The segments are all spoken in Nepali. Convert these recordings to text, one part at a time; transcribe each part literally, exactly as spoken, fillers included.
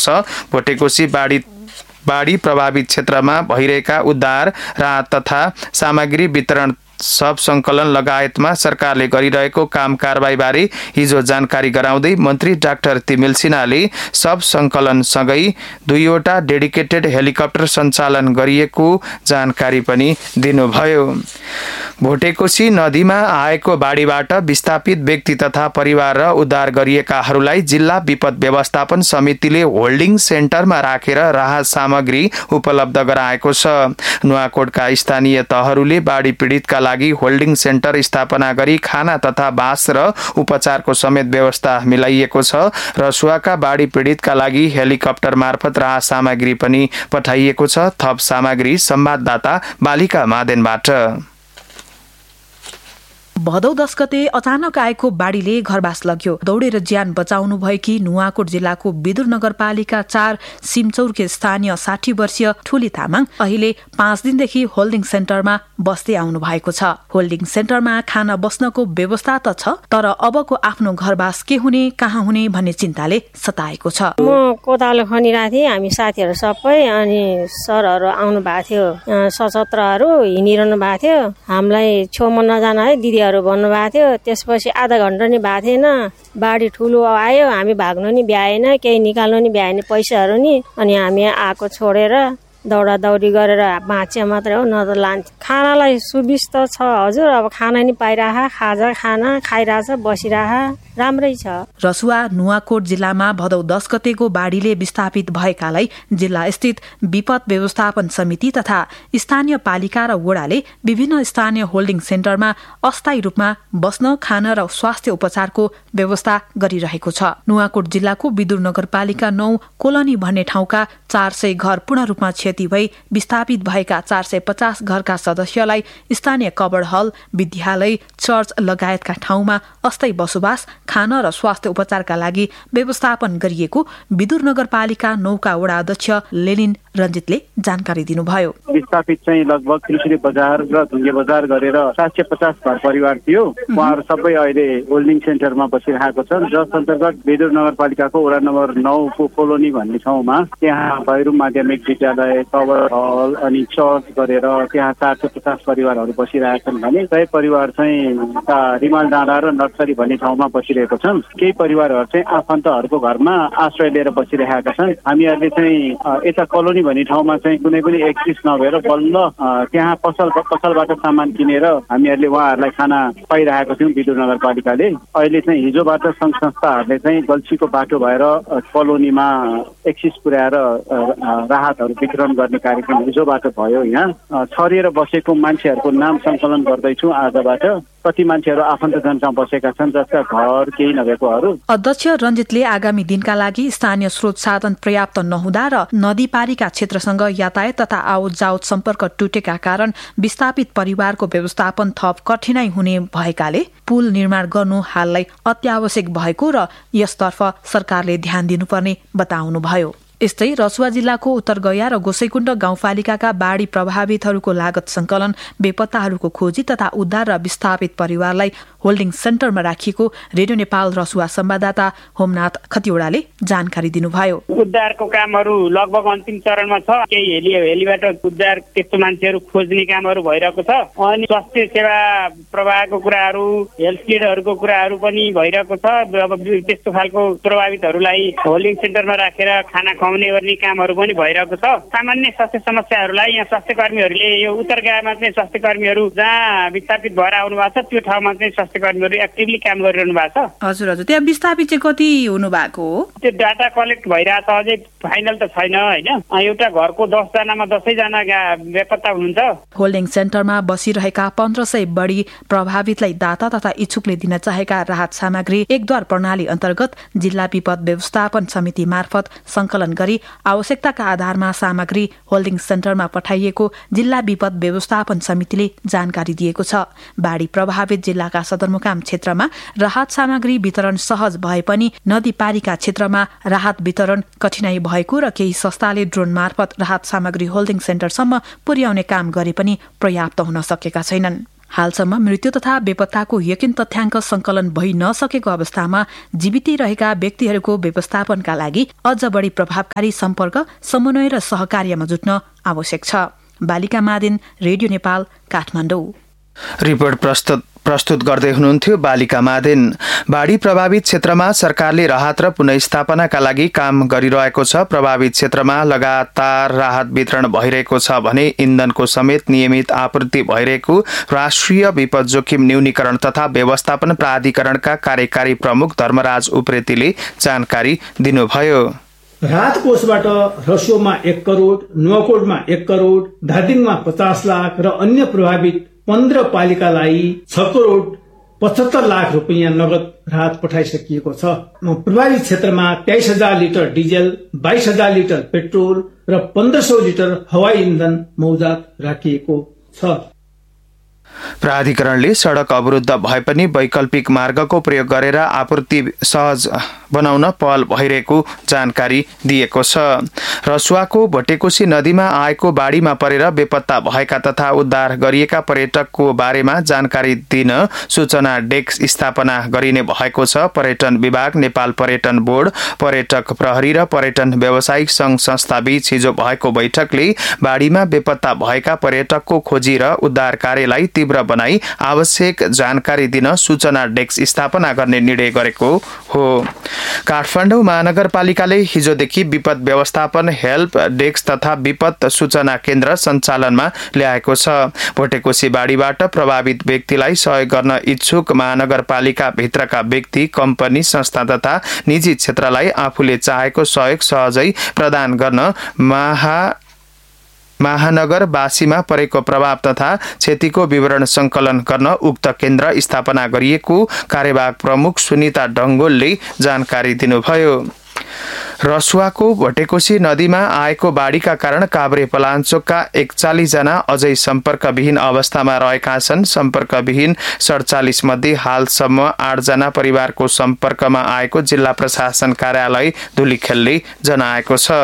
छ। भोटेकोशी बाढी बाढी प्रभावित क्षेत्रमा भइरहेका उद्धार, राहत तथा सामग्री वितरण सब संकलन लगायतमा सरकारले गरिरहेको काम कारबाहीबारे हिजो जानकारी गराउँदै मन्त्री डाक्टर तिमिल सिन्हाले सब संकलनसँगै दुईवटा डेडिकेटेड हेलिकप्टर सञ्चालन गरिएको जानकारी पनि दिनुभयो। भोटेकोशी नदीमा आएको बाढीबाट विस्थापित व्यक्ति तथा परिवार र उद्धार गरिएकाहरूलाई जिल्ला विपद व्यवस्थापन समितिले होल्डिङ सेन्टरमा राखेर राहत सामग्री उपलब्ध गराएको छ। नुवाकोटका स्थानीय तहहरूले बाढी पीडितका लागि होल्डिङ सेन्टर स्थापना गरी खाना तथा बास र उपचारको समेत व्यवस्था मिलाइएको छ। रसुवाका बाढी पीडितका लागि हेलिकप्टर मार्फत राहत सामग्री पनि पठाइएको छ। थप सामग्री संवाददाता बालिका मादेनबाट। भदौ दस गते अचानक आएको बाढीले घरबास लग्यो। दौडेर ज्यान बचाउनु भएकी नुवाकोट जिल्लाको विदुर नगरपालिका चार सिमचौरके स्थानीय साठी वर्षीय ठुली तामाङ अहिले पाँच दिनदेखि होल्डिङ सेन्टरमा बस्दै आउनु भएको छ। होल्डिङ सेन्टरमा खाना बस्नको व्यवस्था त छ, तर अबको आफ्नो घरबास के हुने कहाँ हुने भन्ने चिन्ताले सताएको छ। म कोदालो खनिरहेको थिएँ, हामी साथीहरू सबै, अनि सरहरू आउनु भएको थियो, सशस्त्रहरू हिँडिरहनु भएको थियो। हामीलाई छेउमा नजान है दिदीहरू भन्नुभएको थियो। त्यसपछि आधा घन्टा नि भएको थिएन, बाढी ठुलो आयो, हामी भाग्नु नि भ्याएन, केही निकाल्नु नि भ्याएन पैसाहरू नि, अनि हामी आएको छोडेर दौडा दौडी गरेर बाँचे मात्रै हो, न त लान्छ। खानालाई सुविस्ता छ हजुर, अब खाना नि पाइरह, खाजा खाना खाइरहेछ, बसिरह, राम्रै छ। रसुवा नुवाकोट जिल्लामा भदौ दस गतेको बाढीले विस्थापित भएकालाई जिल्ला स्थित विपद व्यवस्थापन समिति तथा स्थानीय पालिका र वडाले विभिन्न स्थानीय होल्डिङ सेन्टरमा अस्थायी रूपमा बस्न, खान र स्वास्थ्य उपचारको व्यवस्था गरिरहेको छ। नुवाकोट जिल्लाको विदुर नगरपालिका नौ कोलोनी भन्ने ठाउँका चार सय घर पूर्ण रूपमा क्षति भई विस्थापित भएका चार सय पचास घरका सदस्यलाई स्थानीय कबड हल, विद्यालय, चर्च लगायतका ठाउँमा अस्थायी बसोबास, खान र स्वास्थ्य उपचारका लागि व्यवस्थापन गरिएको विदुर नगरपालिका नौका वडा अध्यक्ष लेनिन रञ्जितले जानकारी दिनुभयो। विस्थापित चाहिँ लगभग त्रिशुली बजार र ढुङ्गे बजार गरेर सात सय पचास घर परिवार थियो। उहाँहरू सबै अहिले होल्डिङ सेन्टरमा बसिरहेको छन्, जस अन्तर्गत विदुर नगरपालिकाको वडा नम्बर नौको कोलोनी भन्ने ठाउँमा त्यहाँ भैरू माध्यमिक विद्यालय, कवर हल अनि चर्च गरेर त्यहाँ चार सय पचास परिवारहरू बसिरहेका छन् भने सय परिवार चाहिँ रिमाल डाँडा र नर्सरी भन्ने ठाउँमा बसिरहेको छन्। केही परिवारहरू चाहिँ आफन्तहरूको घरमा आश्रय लिएर बसिरहेका छन्। हामीहरूले चाहिँ यता कोलोनी भन्ने ठाउँमा चाहिँ कुनै पनि एक्सिस नभएर बल्ल त्यहाँ पसल पसलबाट सामान किनेर हामीहरूले उहाँहरूलाई खाना पाइरहेको थियौँ विदुर नगरपालिकाले। अहिले चाहिँ हिजोबाट सङ्घ संस्थाहरूले चाहिँ गल्छीको बाटो भएर कोलोनीमा एक्सिस पुर्याएर राहतहरू वितरण गर्ने कार्यक्रम हिजोबाट भयो। यहाँ छरिएर बसेको मान्छेहरूको नाम सङ्कलन गर्दैछौँ आजबाट। कति मान्छेहरू आफन्तजनका बसेका छन् जसका घर केही नभएकोहरू। अध्यक्ष रञ्जितले आगामी दिनका लागि स्थानीय स्रोत साधन पर्याप्त नहुँदा र नदी पारीका क्षेत्रसँग यातायात तथा आवत जावत सम्पर्क टुटेका कारण विस्थापित परिवारको व्यवस्थापन थप कठिनाई हुने भएकाले पुल निर्माण गर्नु हाललाई अत्यावश्यक भएको र यसतर्फ सरकारले ध्यान दिनुपर्ने बताउनुभयो। यस्तै रसुवा जिल्लाको उत्तर गया र गोसैकुण्ड गाउँपालिकाका बाढी प्रभावितहरूको लागत संकलन, बेपत्ताहरूको खोजी तथा उद्धार र विस्थापित परिवारलाई होल्डिङ सेन्टरमा राखिएको रेडियो नेपाल रसुवा संवाददाता होमनाथ खतिवड़ाले जानकारी दिनुभयो। उद्धारको कामहरू लगभग अन्तिम चरणमा छ। केही हेली हेलीबाट उद्धार त्यस्तो मान्छेहरू खोज्ने कामहरू भइरहेको छ। अनि स्वास्थ्य सेवा प्रवाहको कुराहरू, हेल्थ किटहरूको कुराहरू पनि भइरहेको छ। अब त्यस्तो खालको प्रभावितहरूलाई होल्डिङ सेन्टरमा राखेर खाना खुवाउने गर्ने कामहरू पनि भइरहेको छ। सामान्य स्वास्थ्य समस्याहरूलाई यहाँ स्वास्थ्य कर्मीहरूले यो उत्तर गयामा चाहिँ स्वास्थ्य कर्मीहरू जहाँ विस्थापित भएर आउनु भएको छ त्यो ठाउँमा चाहिँ स्वास्थ्य कर्मीहरू एक्टिभली काम गरिरहनु भएको छ। हजुर हजुर त्यहाँ विस्थापित चाहिँ कति हुनु भएको हो? त्यो डाटा कलेक्ट भइरहेछ, अझै फाइनल त छैन होइन। एउटा घरको दस जनामा दसै जना बेपत्ता हुनुहुन्छ। होल्डिङ सेन्टरमा बसिरहेका पन्ध्र सय बढी प्रभावितलाई दाता तथा इच्छुकले दिन चाहेका राहत सामग्री एकद्वार प्रणाली अन्तर्गत जिल्ला विपद व्यवस्थापन समिति मार्फत संकलन गरी आवश्यकताका आधारमा सामग्री होल्डिङ सेन्टरमा पठाइएको जिल्ला विपद व्यवस्थापन समितिले जानकारी दिएको छ। बाढी प्रभावित जिल्लाका सदरमुकाम क्षेत्रमा राहत सामग्री वितरण सहज भए पनि नदी पारीका क्षेत्रमा राहत वितरण कठिनाई भएको र केही संस्थाले ड्रोन मार्फत राहत सामग्री होल्डिङ सेन्टरसम्म पुर्याउने काम गरे पनि पर्याप्त हुन सकेका छैनन्। हालसम्म मृत्यु तथा बेपत्ताको यकिन तथ्याङ्क संकलन भइ नसकेको अवस्थामा जीवितै रहेका व्यक्तिहरूको व्यवस्थापनका लागि अझ बढी प्रभावकारी सम्पर्क, समन्वय र सहकार्यमा जुट्न आवश्यक छ। बालिका मादिन, रेडियो नेपाल, काठमाडौँ। रिपोर्ट प्रस्तुत प्रस्तुत गर्दै हुनुहुन्थ्यो बालिका मादिन। बाढी प्रभावित क्षेत्रमा सरकारले राहत र पुनर्स्थापनाका लागि काम गरिरहेको छ। प्रभावित क्षेत्रमा लगातार राहत वितरण भइरहेको छ भने इन्धनको समेत नियमित आपूर्ति भइरहेको राष्ट्रिय विपद जोखिम न्यूनीकरण तथा व्यवस्थापन प्राधिकरणका कार्यकारी प्रमुख धर्मराज उप्रेतीले जानकारी दिनुभयो। राहत कोषबाट रसोमा एक करोड़, नुवाकोटमा एक करोड़, धादिङमा पचास लाख र अन्य प्रभावित पन्ध्र पालिकालाई छ करोड़ पचहत्तर लाख रुपियाँ नगद राहत पठाइसकिएको छ। प्रभावित क्षेत्रमा तेइस हजार लिटर डिजेल, बाइस हजार लिटर पेट्रोल र पन्ध्र सौ लिटर हवाई इन्धन मौजात राखिएको छ। प्राधिकरणले सड़क अवरुद्ध भए पनि वैकल्पिक मार्गको प्रयोग गरेर आपूर्ति सहज बनाउन पहल भइरहेको जानकारी दिएको छ। रसुवाको भोटेकोशी नदीमा आएको बाढीमा परेर बेपत्ता भएका तथा उद्धार गरिएका पर्यटकको बारेमा जानकारी दिन सूचना डेस्क स्थापना गरिने भएको छ। पर्यटन विभाग, नेपाल पर्यटन बोर्ड, पर्यटक प्रहरी र पर्यटन व्यावसायिक संघ संस्था बीच हिजो भएको बैठकले बाढीमा बेपत्ता भएका पर्यटकको खोजी र उद्धार कार्यलाई तीव्र बनाई आवश्यक जानकारी दिन सूचना डेस्क स्थापना गर्ने निर्णय गरेको हो। काठमाडौँ महानगरपालिकाले हिजोदेखि विपद व्यवस्थापन हेल्प डेस्क तथा विपद सूचना केन्द्र सञ्चालनमा ल्याएको छ। भोटेकोशी बाढीबाट प्रभावित व्यक्तिलाई सहयोग गर्न इच्छुक महानगरपालिका भित्रका व्यक्ति, कम्पनी, संस्था तथा निजी क्षेत्रलाई आफूले चाहेको सहयोग सहजै प्रदान गर्न महा महानगरवासीमा परेको प्रभाव तथा क्षतिको विवरण संकलन गर्न उक्त केन्द्र स्थापना गरिएको कार्यवाहक प्रमुख सुनिता डंगोलले जानकारी दिनुभयो। रसुवाको भोटेकोशी नदीमा आएको बाढीका कारण काभ्रे पलाञ्चोकका एकचालिस जना अझै सम्पर्कविहीन अवस्थामा रहेका छन्। सम्पर्कविहीन सडचालिस मध्ये हालसम्म आठ जना परिवारको सम्पर्कमा आएको जिल्ला प्रशासन कार्यालय धुलीखेलले जनाएको छ।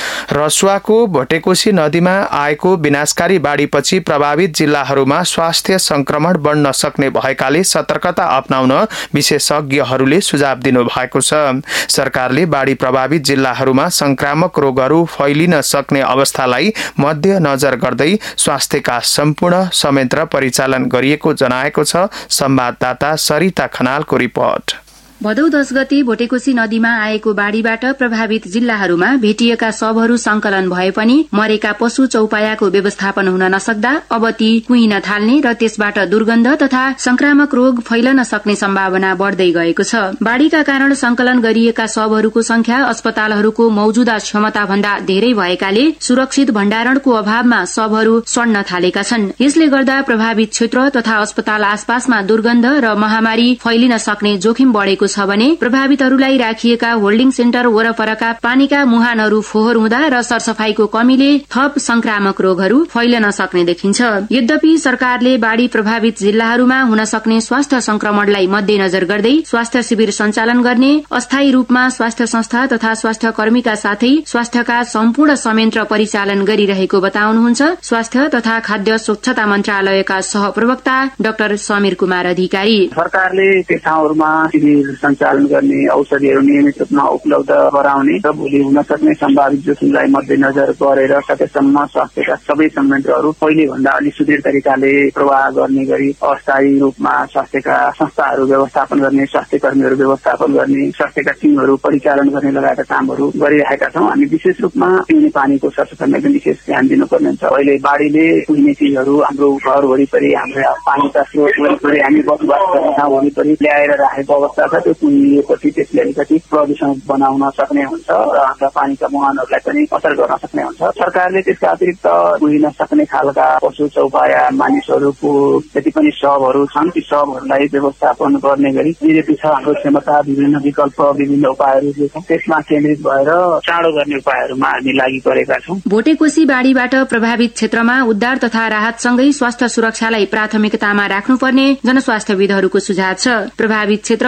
रसुवाको भोटेकोशी नदीमा आएको विनाशकारी बाढीपछि प्रभावित जिल्लाहरूमा स्वास्थ्य संक्रमण बढ्न सक्ने भएकाले सतर्कता अपनाउन विशेषज्ञहरूले सुझाव दिनु भएको छ। सरकारले बाढी प्रभावित जिल्लाहरूमा संक्रामक रोगहरू फैलिन सक्ने अवस्थालाई मध्यनजर गर्दै स्वास्थ्यका सम्पूर्ण संयन्त्र परिचालन गरिएको जनाएको छ। संवाददाता सरिता खनालको रिपोर्ट। भदौ दस गते भोटेकोशी नदीमा आएको बाढीबाट प्रभावित जिल्लाहरूमा भेटिएका शवहरू संकलन भए पनि मरेका पशु चौपायाको व्यवस्थापन हुन नसक्दा अब ती कुहिन थाल्ने र त्यसबाट दुर्गन्ध तथा संक्रामक रोग फैलन सक्ने सम्भावना बढ़दै गएको छ। बाढीका कारण संकलन गरिएका शवहरूको संख्या अस्पतालहरूको मौजूदा क्षमता भन्दा धेरै भएकाले सुरक्षित भण्डारणको अभावमा शवहरू सड्न थालेका छन्। यसले गर्दा प्रभावित क्षेत्र तथा अस्पताल आसपासमा दुर्गन्ध र महामारी फैलिन सक्ने जोखिम बढ़ेको छ भने प्रभावितहरूलाई राखिएका होल्डिङ सेन्टर वरपरका पानीका मुहानहरू फोहोर हुँदा र सरसफाईको कमीले थप संक्रामक रोगहरू फैलन सक्ने देखिन्छ। यद्यपि सरकारले बाढी प्रभावित जिल्लाहरूमा हुन सक्ने स्वास्थ्य संक्रमणलाई मध्यनजर गर्दै स्वास्थ्य शिविर सञ्चालन गर्ने, अस्थायी रूपमा स्वास्थ्य संस्था तथा स्वास्थ्य कर्मीका साथै स्वास्थ्यका सम्पूर्ण संयन्त्र परिचालन गरिरहेको बताउनुहुन्छ स्वास्थ्य तथा खाद्य स्वच्छता मन्त्रालयका सहप्रवक्ता डाक्टर समीर कुमार अधिकारी। सरकारले त्यस ठाउँहरूमा सञ्चालन गर्ने, औषधिहरू नियमित रूपमा उपलब्ध गराउने र भोलि हुन सक्ने सम्भावित जोखिमलाई मध्यनजर गरेर सकेसम्म स्वास्थ्यका सबै संयन्त्रहरू पहिले भन्दा अलि सुदृढ तरिकाले प्रवाह गर्ने गरी अस्थायी रूपमा स्वास्थ्यका संस्थाहरू व्यवस्थापन गर्ने, स्वास्थ्य कर्मीहरू व्यवस्थापन गर्ने, स्वास्थ्यका टिमहरू परिचालन गर्ने लगायतका कामहरू गरिरहेका छौँ। हामी विशेष रूपमा पिउने पानीको सरसफाइमा पनि विशेष ध्यान दिनुपर्ने हुन्छ। अहिले बाढीले कुहिने चिजहरू हाम्रो घर वरिपरि, हाम्रो पानीका स्रोत वरिपरि, हामी बसोबास गर्ने ठाउँ वरिपरि ल्याएर राखेको अवस्था छ। त्यो कुहिएपछि त्यसले अलिकति प्रदूषण बनाउन सक्ने हुन्छ र हाम्रा पानीका मुहानहरूलाई पनि असर गर्न सक्ने हुन्छ। सरकारले त्यसका अतिरिक्त कुहिन सक्ने खालका पशु चौपाया मानिसहरूको जति पनि शवहरू छन् ती शवहरूलाई व्यवस्थापन गर्ने गरी बिजेपी छ हाम्रो क्षमता, विभिन्न विकल्प, विभिन्न उपायहरू जो छन् त्यसमा केन्द्रित भएर चाँडो गर्ने उपायहरूमा हामी लागि परेका छौँ। भोटेकोशी बाढीबाट प्रभावित क्षेत्रमा उद्धार तथा राहतसँगै स्वास्थ्य सुरक्षालाई प्राथमिकतामा राख्नुपर्ने जनस्वास्थ्यविदहरूको सुझाव छ। प्रभावित क्षेत्रमा दूषित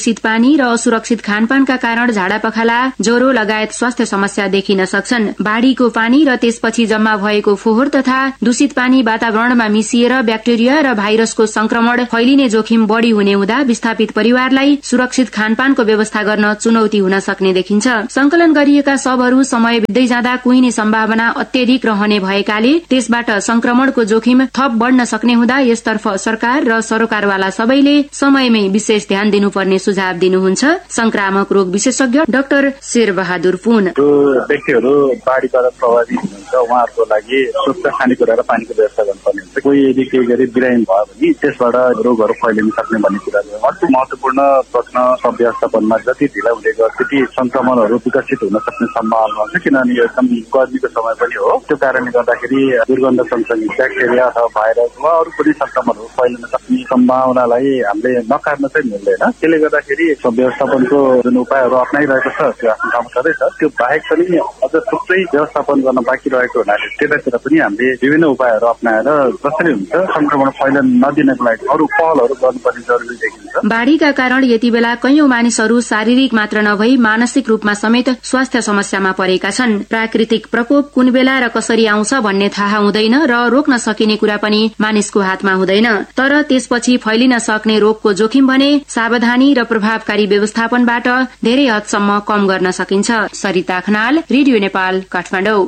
दूषित पानी र असुरक्षित खानपानका कारण झाडा पखाला, ज्वरो लगायत स्वास्थ्य समस्या देखिन सक्छन्। बाढ़ीको पानी र त्यसपछि जम्मा भएको फोहोर तथा दूषित पानी वातावरणमा मिसिएर ब्याक्टेरिया र भाइरसको संक्रमण फैलिने जोखिम बढ़ी हुने हुँदा विस्थापित परिवारलाई सुरक्षित खानपानको व्यवस्था गर्न चुनौती हुन सक्ने देखिन्छ। संकलन गरिएका शवहरू समय बित्दै जाँदा कुहिने सम्भावना अत्यधिक रहने भएकाले त्यसबाट संक्रमणको जोखिम थप बढ़न सक्ने हुँदा यसतर्फ सरकार र सरोकारवाला सबैले समयमै विशेष ध्यान दिनुपर्ने सुझाव दिनुहुन्छ संक्रामक रोग विशेषज्ञ डाक्टर शेरबहादुर पुन। जो व्यक्तिहरू बाढीबाट प्रभावित हुनुहुन्छ उहाँहरूको लागि स्वच्छ खानेकुरा र पानीको व्यवस्था गर्नुपर्ने हुन्छ। कोही यदि केही गरी बिरामी भयो भने त्यसबाट रोगहरू फैलिन सक्ने भन्ने कुरा हो। अर्को महत्वपूर्ण प्रश्न सब व्यवस्थापनमा जति ढिला हुँदै गयो त्यति संक्रमणहरू विकसित हुन सक्ने सम्भावना हुन्छ, किनभने यो एकदम गर्मीको समय पनि हो। त्यो कारणले गर्दाखेरि दुर्गन्ध सँगसँगै ब्याक्टेरिया अथवा भाइरस वा अरू कुनै संक्रमणहरू फैलिन सक्ने सम्भावनालाई हामीले नकार्न चाहिँ मिल्दैन। त्यसले गर्दाखेरि व्यवस्थापनको जुन उपायहरू अप्नाइरहेको छ त्यो आफ्नो ठाउँमा छँदैछ, त्यो बाहेक पनि अझ थुप्रै व्यवस्थापन गर्न बाँकी रहेको हुनाले त्यतातिर पनि हामीले विभिन्न उपायहरू अप्नाएर जसरी हुन्छ संक्रमण फैलन नदिनको लागि अरू पहलहरू गर्नुपर्ने जरुरी देखिन्छ। बाढ़ीका कारण यति बेला कैयौं मानिसहरू शारीरिक मात्र नभई मानसिक रूपमा समेत स्वास्थ्य समस्यामा परेका छन्। प्राकृतिक प्रकोप कुन बेला र कसरी आउँछ भन्ने थाहा हुँदैन र रोक्न सकिने कुरा पनि मानिसको हातमा हुँदैन। तर त्यसपछि फैलिन सक्ने रोगको जोखिम भने सावधानी र प्रभावकारी व्यवस्थापनबाट धेरै हदसम्म कम गर्न सकिन्छ। सरिता खनाल, रेडियो नेपाल, काठमाडौँ।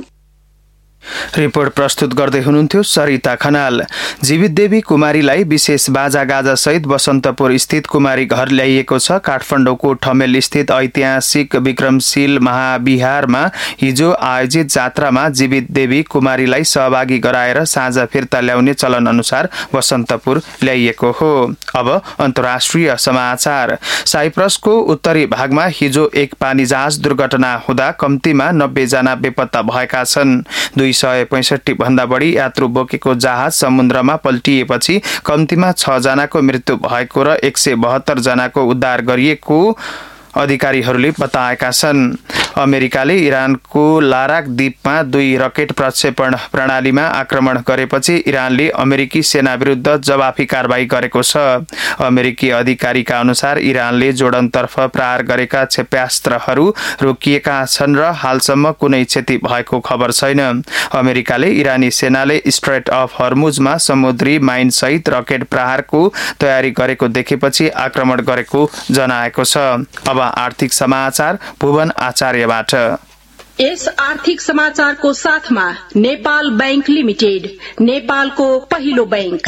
रिपोर्ट प्रस्तुत गर्दै हुनुहुन्थ्यो सरिता खनाल। जीवित देवी कुमारीलाई विशेष बाजा गाजा सहित बसन्तपुर स्थित कुमारी घर ल्याइएको छ। काठमाडौँको ठमेल स्थित ऐतिहासिक विक्रमशील महाविहारमा हिजो आयोजित जात्रामा जीवित देवी कुमारीलाई सहभागी गराएर साँझ फिर्ता ल्याउने चलन अनुसार बसन्तपुर ल्याइएको हो। अब अन्तर्राष्ट्रिय समाचार। साइप्रसको उत्तरी भागमा हिजो एक पानी जहाज दुर्घटना हुँदा कम्तीमा नब्बे जना बेपत्ता भएका छन्। दुई सय पैंसठी भन्दा बढी यात्रु बोकेको जहाज समुद्रमा पल्टिएपछि कम्तीमा छ जनाको मृत्यु भएको र एक सय बहत्तर जनाको उद्धार गरिएको अधिकारीहरूले बताएका छन्। अमेरिकाले इरानको लाराक द्वीपमा दुई रकेट प्रक्षेपण प्रणालीमा आक्रमण गरेपछि इरानले अमेरिकी सेना विरुद्ध जवाफी कारबाही गरेको छ। अमेरिकी अधिकारीका अनुसार इरानले जोर्डनतर्फ प्रहार गरेका क्षेप्यास्त्रहरू रोकिएका छन् र हालसम्म कुनै क्षति भएको खबर छैन। अमेरिकाले इरानी सेनाले स्ट्रेट अफ हर्मुजमा समुद्री माइन सहित रकेट प्रहारको तयारी गरेको देखेपछि आक्रमण गरेको जनाएको छ। अब आर्थिक समाचार भुवन आचार्यबाट। यस आर्थिक समाचारको साथमा नेपाल बैंक लिमिटेड, नेपालको पहिलो बैंक।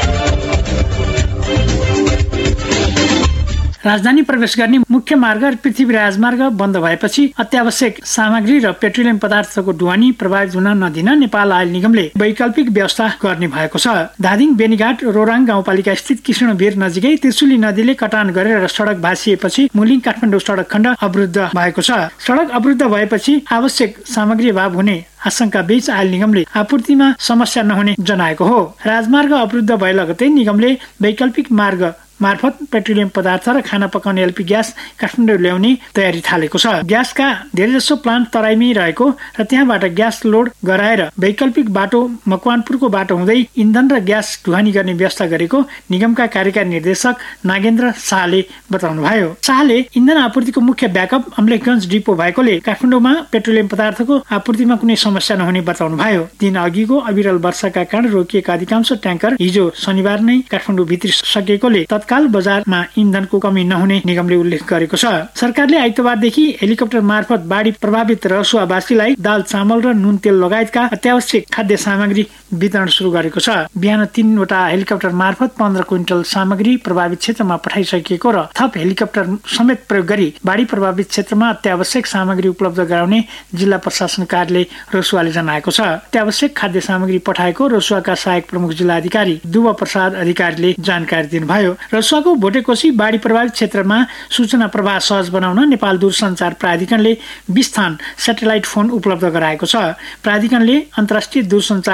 राजधानी प्रवेश गर्ने मुख्य मार्ग र पृथ्वी राजमार्ग बन्द भएपछि अत्यावश्यक सामग्री र पेट्रोलियम पदार्थको ढुवानी प्रभावित हुन नदिन नेपाल आयल निगमले वैकल्पिक व्यवस्था गर्ने भएको छ। धादिङ बेनीघाट रोराङ गाउँपालिका स्थित कृष्णवीर नजिकै त्रिशुली नदीले कटान गरेर सड़क भाँसिएपछि मुलिङ काठमाडौँ सड़क खण्ड अवरुद्ध भएको छ। सड़क अवरुद्ध भएपछि आवश्यक सामग्री अभाव हुने आशंका बीच आयल निगमले आपूर्तिमा समस्या नहुने जनाएको हो। राजमार्ग अवरुद्ध भए लगतै निगमले वैकल्पिक मार्ग मार्फत पेट्रोलियम पदार्थ र खाना पकाउने एलपी ग्यास काठमाडौँ ल्याउने तयारी थालेको छ। ग्यासका धेरैजसो प्लान्ट तराईमै रहेको र त्यहाँबाट ग्यास लोड गराएर वैकल्पिक बाटो मकवानपुरको बाटो हुँदै इन्धन र ग्यास ढुवानी गर्ने व्यवस्था गरेको निगमका कार्यकारी निर्देशक नागेन्द्र शाहले बताउनुभयो। शाहले इन्धन आपूर्तिको मुख्य ब्याकअप अम्लेखगञ्ज डिपो भएकोले काठमाडौँमा पेट्रोलियम पदार्थको आपूर्तिमा कुनै समस्या नहुने बताउनुभयो। दिन अघिको अविरल वर्षाका कारण रोकिएका अधिकांश ट्याङ्कर हिजो शनिबार नै काठमाडौँ भित्रिसकेकोले तत्काल बजारमा इन्धनको कमी नहुने निगमले उल्लेख गरेको छ। सरकारले आइतबारदेखि हेलिकप्टर मार्फत बाढी प्रभावित रसुवावासीलाई दाल चामल र नुन तेल लगायतका अत्यावश्यक खाद्य सामग्री वितरण शुरू गरेको छ। बिहान तीनवटा हेलिकप्टर मार्फत पन्ध्र क्विन्टल सामग्री प्रभावित क्षेत्रमा पठाइसकिएको र थप हेलिकप्टर समेत प्रयोग गरी बाढी प्रभावित क्षेत्रमा अत्यावश्यक सामग्री उपलब्ध गराउने जिल्ला प्रशासन कार्यालय रसुवाले जनाएको छ। अत्यावश्यक खाद्य सामग्री पठाएको रसुवाका सहायक प्रमुख जिल्ला अधिकारी दुवा प्रसाद अधिकारीले जानकारी दिनुभयो। रसुवाको भोटेकोशी बाढी प्रभावित क्षेत्रमा सूचना प्रवाह सहज बनाउन नेपाल दूरसञ्चार प्राधिकरणले बीस स्थान सेटेलाइट फोन उपलब्ध गराएको छ। प्राधिकरणले अन्तर्राष्ट्रिय दूरसञ्चार संघ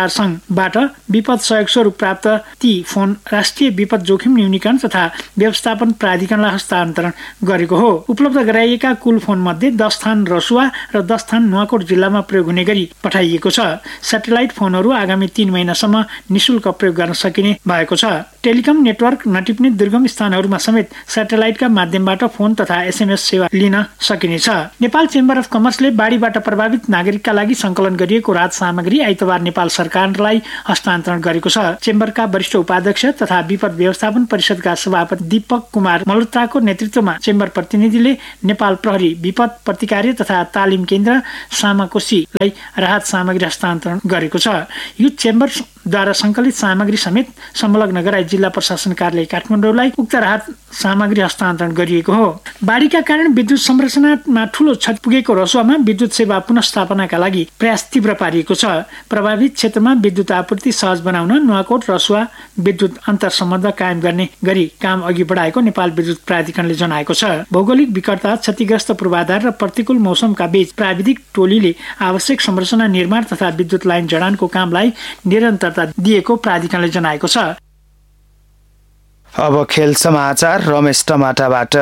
बाट विपद सहयोग स्वरूप प्राप्त ती फोन राष्ट्रिय विपद जोखिम न्यूनीकरण तथा व्यवस्थापन प्राधिकरणलाई हस्तान्तरण गरेको हो। उपलब्ध गराइएका कुल फोन मध्ये दस थान रसुवा र दस थान नुवाकोट जिल्लामा प्रयोग हुने गरी पठाइएको छ। सेटेलाइट फोनहरू आगामी तीन महिनासम्म निशुल्क प्रयोग गर्न सकिने भएको छ। टेलिकम नेटवर्क नटिप्ने दुर्गम स्थानहरूमा समेत सेटेलाइटका माध्यमबाट फोन तथा एसएमएस सेवा लिन सकिनेछ। नेपाल चेम्बर अफ कमर्सले बाढीबाट प्रभावित नागरिकका लागि संकलन गरिएको राहत सामग्री आइतबार नेपाल सरकारलाई हस्तान्तरण गरेको छ। चेम्बरका वरिष्ठ उपाध्यक्ष तथा विपद व्यवस्थापन परिषदका सभापति दीपक कुमार मल्होत्राको नेतृत्वमा चेम्बर प्रतिनिधिले नेपाल प्रहरी विपद प्रतिकार्य तथा तालिम केन्द्र सामाकोशीलाई राहत सामग्री हस्तान्तरण गरेको छ। यो चेम्बरद्वारा संकलित सामग्री समेत संलग्न गराई जिल्ला प्रशासन कार्यालय काठमाडौँलाई उक्त राहत सामग्री हस्तान्तरण गरिएको हो। बाढीका कारण विद्युत संरचनामा ठूलो क्षति पुगेको रसुवामा विद्युत सेवा पुनर्स्थापनाका लागि प्रयास तीव्र पारिएको छ। प्रभावित क्षेत्रमा विद्युत आपूर्ति सहज बनाउन नुवाकोट रसुवा विद्युत अन्तर सम्बन्ध कायम गर्ने गरी काम अघि बढाएको नेपाल विद्युत प्राधिकरणले जनाएको छ। भौगोलिक विकटता, क्षतिग्रस्त पूर्वाधार र प्रतिकूल मौसमका बीच प्राविधिक टोलीले आवश्यक संरचना निर्माण तथा विद्युत लाइन जडानको कामलाई निरन्तरता दिएको प्राधिकरणले जनाएको छ। अब खेल समाचार रमेश टमाटाबाट।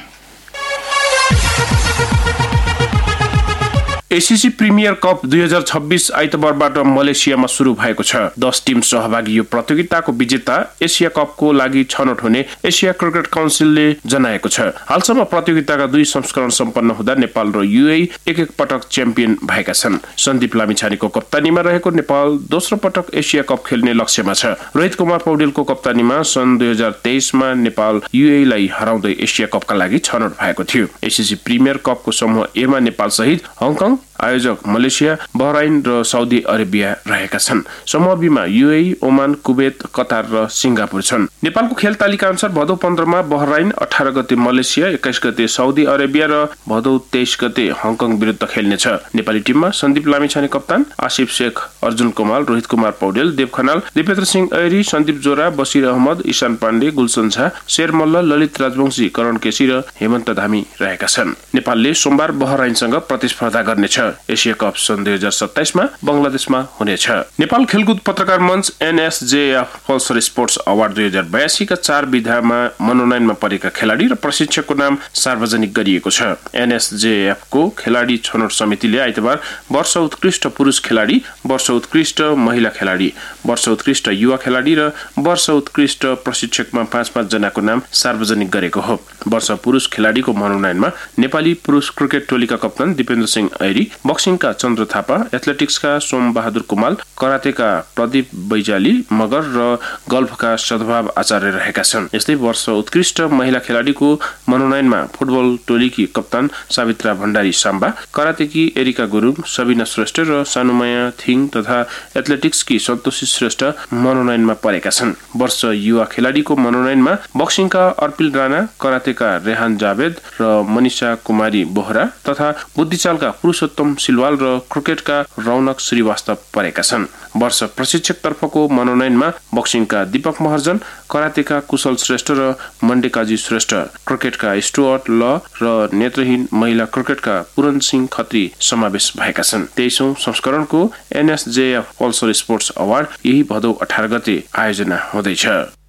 एसिसी प्रिमियर कप दुई हजार छब्बीस आइतबारबाट मलेसियामा शुरू भएको छ। दस टिम सहभागी यो प्रतियोगिताको विजेता एसिया कपको लागि छनौट हुने एसिया क्रिकेट काउन्सिलले जनाएको छ। हालसम्म प्रतियोगिताका दुई संस्करण सम्पन्न हुँदा नेपाल र युएई एक एक पटक च्याम्पियन भएका छन्। सन्दीप लामिछानेको कप्तानीमा रहेको नेपाल दोस्रो पटक एसिया कप खेल्ने लक्ष्यमा छ। रोहित कुमार पौडेलको कप्तानीमा सन् दुई हजार तेइसमा नेपाल युएईलाई हराउँदै एसिया कपका लागि छनौट भएको थियो। एसिसी प्रिमियर कपको समूह एमा नेपाल सहित हङकङ, आयोजक मलेसिया, बहराइन र साउदी अरेबिया रहेका छन्। समूह बीमा युएई, ओमान, कुवेत, कतार र सिंगापुर छन्। नेपालको खेल तालिका अनुसार भदौ पन्ध्रमा बहराइन, अठार गते मलेसिया, एक्काइस गते साउदी अरेबिया र भदौ तेइस गते हङकङ विरुद्ध खेल्नेछ। नेपाली टिममा सन्दीप लामिछाने कप्तान, आसिफ शेख, अर्जुन कमाल, रोहित कुमार पौडेल, देव खनाल, दिपेन्द्र सिंह ऐरी, सन्दीप जोरा, बसिर अहमद, ईशान पाण्डे, गुलसन झा, शेर मल्ल, ललित राजवंशी, करण केसी र हेमन्त धामी रहेका छन्। नेपालले सोमबार बहराइनसँग प्रतिस्पर्धा गर्नेछ। एसिया कप सन् दुई हजार सत्ताइसमा बंगलादेशमा हुनेछ। नेपाल खेलकुद पत्रकार मञ्च एनएसजेएफ पल्सर स्पोर्ट्स अवार्ड दुई हजार बयासीका चार विधामा मनोनयनमा परेका खेलाडी र प्रशिक्षकको नाम सार्वजनिक गरिएको छ। एनएसजेएफको खेलाडी छनौट समितिले आइतबार वर्ष उत्कृष्ट पुरुष खेलाडी, वर्ष उत्कृष्ट महिला खेलाडी, वर्ष उत्कृष्ट युवा खेलाडी र वर्ष उत्कृष्ट प्रशिक्षकमा पाँच पाँच जनाको नाम सार्वजनिक गरेको हो। वर्ष पुरुष खेलाडीको मनोनयनमा नेपाली पुरुष क्रिकेट टोलीका कप्तान दिपेन्द्र सिंह ऐरी, बक्सिङका चन्द्र थापा, एथलेटिक्सका सोम बहादुर कुमाल, करातेका प्रदीप बैजाली मगर र गल्फका सद्भाव आचार्य रहेका छन्। यस्तै वर्ष उत्कृष्ट महिला खेलाडीको मनोनयनमा फुटबल टोलीकी कप्तान सावित्रा भण्डारी साम्बा, करातेकी एरिका गुरुङ, सबिना श्रेष्ठ र सानुमाया थिङ तथा एथलेटिक्सकी सन्तोषी श्रेष्ठ मनोनयनमा परेका छन्। वर्ष युवा खेलाडीको मनोनयनमा बक्सिङका अर्पिल राणा, करातेका रेहान जावेद र मनिषा कुमारी बोहरा तथा बुद्धिचालका पुरुषोत्तम सिलवाल र क्रिकेटका रौनक श्रीवास्तव परेका छन्। वर्ष प्रशिक्षक तर्फको मनोनयनमा बक्सिङका दीपक महर्जन, करातेका कुशल श्रेष्ठ र मण्डेकाजी श्रेष्ठ, क्रिकेटका स्टुअर्ट ल र नेत्रहीन महिला क्रिकेटका पूरन सिंह खत्री समावेश भएका छन्। तेइसौं संस्करणको एनएसजेएफ पल्सर स्पोर्ट्स अवार्ड यही भदौ अठार गते आयोजना हुँदैछ।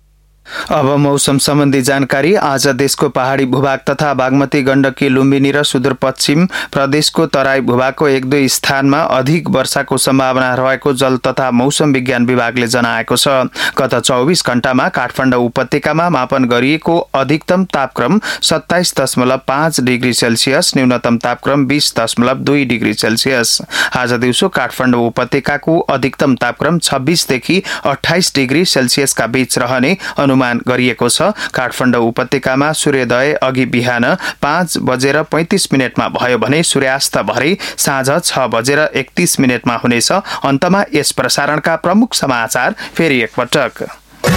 अब मौसम सम्बन्धी जानकारी। आज देशको पहाडी भूभाग तथा बागमती गण्डकी, लुम्बिनी र सुदूरपश्चिम प्रदेशको तराई भूभागको एक दुई स्थानमा अधिक वर्षाको सम्भावना रहेको जल तथा मौसम विज्ञान विभागले जनाएको छ। गत चौबिस घण्टामा काठमाडौँ उपत्यकामा मापन गरिएको अधिकतम तापक्रम सत्ताइस दशमलव पाँच डिग्री सेल्सियस, न्यूनतम तापक्रम बीस दशमलव दुई डिग्री सेल्सियस। आज दिउँसो काठमाडौँ उपत्यकाको अधिकतम तापक्रम छब्बीसदेखि अठाइस डिग्री सेल्सियसका बीच रहने अनुमान गरिएको छ। काठमाडौँ उपत्यकामा सूर्योदय अघि बिहान पाँच बजेर पैंतिस मिनटमा भयो भने सूर्यास्त भरे साँझ छ बजेर एकतीस मिनटमा हुनेछ। अन्तमा यस प्रसारणका प्रमुख समाचार फेरि एकपटक।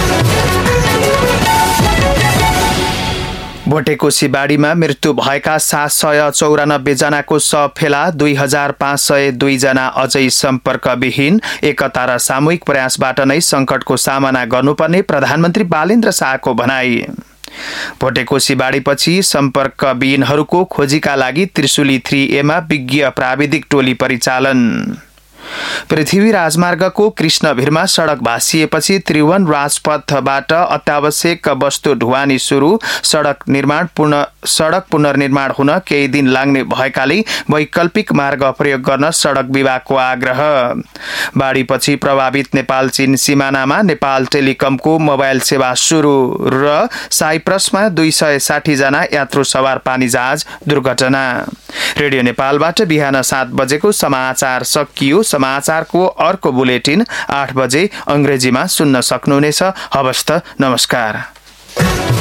भोटेकोशी बाढीमा मृत्यु भएका सात सय चौरानब्बे जनाको शव फेला, दुई हजार पाँच सय दुई जना अझै सम्पर्कविहीन। एकता र सामूहिक प्रयासबाट नै संकटको सामना गर्नुपर्ने प्रधानमन्त्री बालेन्द्र शाहको भनाई। भोटेकोशी बाढीपछि सम्पर्कविहीनहरूको खोजीका लागि त्रिशुली थ्री एमा विज्ञ प्राविधिक टोली परिचालन। पृथ्वी राजमार्गको कृष्णभिरमा सड़क भासिएपछि त्रिभुवन राजपथबाट अत्यावश्यक वस्तु ढुवानी शुरू। सड़क निर्माण पूर्ण सड़क पुनर्निर्माण हुन केही दिन लाग्ने भएकाले वैकल्पिक मार्ग प्रयोग गर्न सड़क विभागको आग्रह। बाढीपछि प्रभावित नेपाल चीन सीमानामा नेपाल टेलिकमको मोबाइल सेवा शुरू र साइप्रसमा दुई सय साठी जना यात्रु सवार पानी जहाज दुर्घटना। रेडियो नेपालबाट बिहान सात बजेको समाचार सकियो। समाचारको अर्को बुलेटिन आठ बजे अंग्रेजीमा सुन्न सक्नुहुनेछ। हवस् त, नमस्कार।